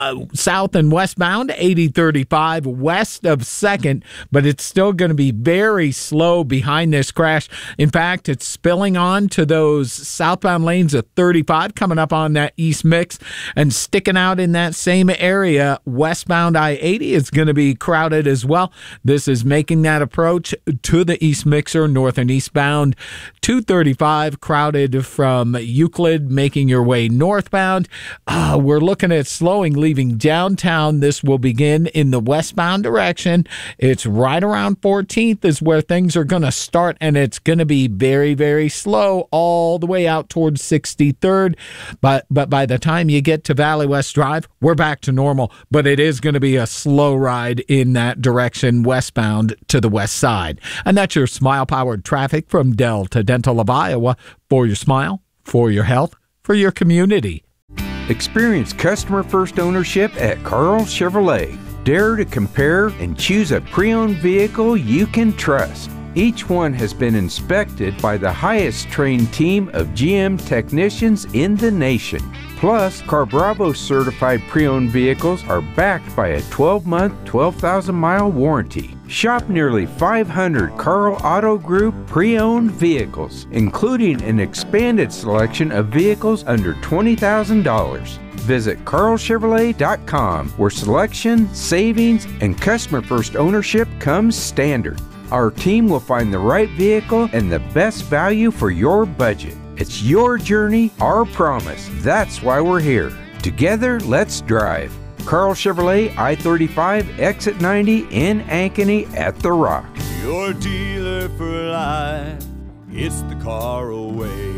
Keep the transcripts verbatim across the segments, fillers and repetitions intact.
Uh, south and westbound, eighty thirty-five west of second, but it's still going to be very slow behind this crash. In fact, it's spilling on to those southbound lanes of thirty-five coming up on that east mix and sticking out in that same area. Westbound I eighty is going to be crowded as well. This is making that approach to the east mixer, north and eastbound. two thirty-five crowded from Euclid, making your way northbound. Uh, we're looking at slowing, leaving downtown. This will begin in the westbound direction. It's right around fourteenth is where things are going to start, and it's going to be very, very slow all the way out towards sixty-third. But, but by the time you get to Valley West Drive, we're back to normal. But it is going to be a slow ride in that direction westbound to the west side. And that's your Smile-powered traffic from Delta Dental of Iowa. For your smile, for your health, for your community. Experience customer-first ownership at Carl Chevrolet. Dare to compare and choose a pre-owned vehicle you can trust. Each one has been inspected by the highest trained team of G M technicians in the nation. Plus, CarBravo certified pre-owned vehicles are backed by a twelve-month, twelve thousand mile warranty. Shop nearly five hundred Carl Auto Group pre-owned vehicles, including an expanded selection of vehicles under twenty thousand dollars. Visit carl chevrolet dot com, where selection, savings, and customer-first ownership comes standard. Our team will find the right vehicle and the best value for your budget. It's your journey, our promise. That's why we're here. Together, let's drive. Carl Chevrolet, I thirty-five, exit ninety in Ankeny at The Rock. Your dealer for life, it's the Carl way.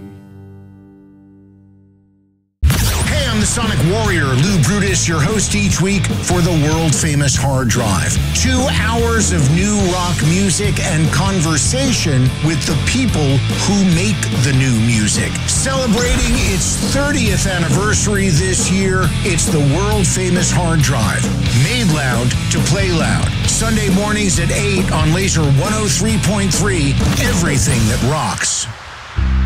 Hey, I'm the Sonic Warrior, Lou Brutus, your host each week for the world-famous Hard Drive. Two hours of new rock music and conversation with the people who make the new music. Celebrating its thirtieth anniversary this year, it's the world-famous Hard Drive. Made loud to play loud. Sunday mornings at eight on Laser one oh three point three, everything that rocks.